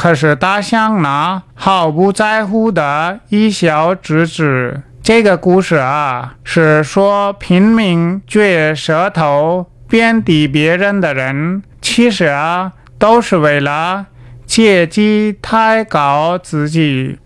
可是大象呢，毫不在乎的一笑置之。这个故事啊，是说拼命撅舌头贬低别人的人，其实啊，都是为了借机抬高自己。